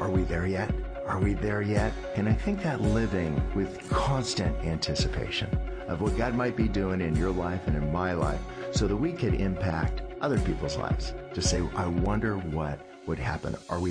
are we there yet? Are we there yet? And I think that living with constant anticipation of what God might be doing in your life and in my life so that we could impact other people's lives. To say, I wonder what would happen. Are we